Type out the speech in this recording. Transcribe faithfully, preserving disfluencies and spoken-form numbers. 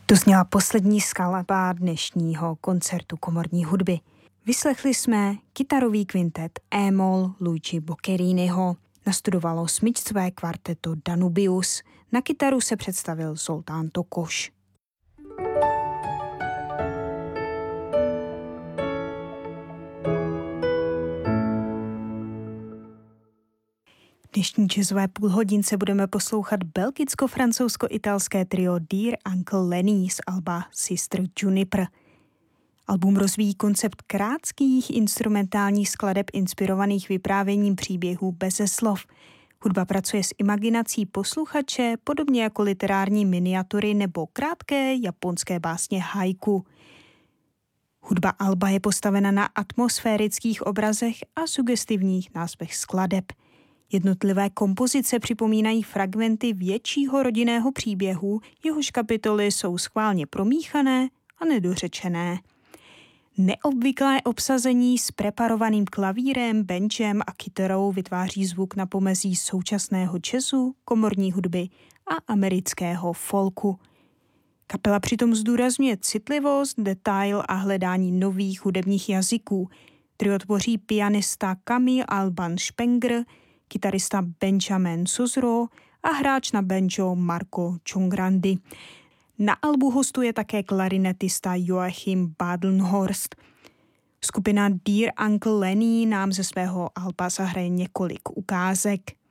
To zněla poslední skladba dnešního koncertu komorní hudby. Vyslechli jsme kytarový kvintet E-moll Luigi Boccheriniho, nastudovalo smyčcové kvarteto Danubius, na kytaru se představil Zoltán Tokoš. V dnešní jazzové půlhodince budeme poslouchat belgicko-francouzsko-italské trio Dear Uncle Lenny z alba Sister Juniper. Album rozvíjí koncept krátkých instrumentálních skladeb inspirovaných vyprávěním příběhů beze slov. Hudba pracuje s imaginací posluchače, podobně jako literární miniatury nebo krátké japonské básně haiku. Hudba alba je postavena na atmosférických obrazech a sugestivních názvech skladeb. Jednotlivé kompozice připomínají fragmenty většího rodinného příběhu, jehož kapitoly jsou schválně promíchané a nedořečené. Neobvyklé obsazení s preparovaným klavírem, benchem a kytarou vytváří zvuk na pomezí současného jazzu, komorní hudby a amerického folku. Kapela přitom zdůrazňuje citlivost, detail a hledání nových hudebních jazyků. Trio tvoří pianista Camille Alban Spenger, kytarista Benjamin Sosro a hráč na banjo Marco Ciongrandy. Na albu hostuje také klarinetista Joachim Badenhorst. Skupina Dear Uncle Lenny nám ze svého alba zahraje několik ukázek.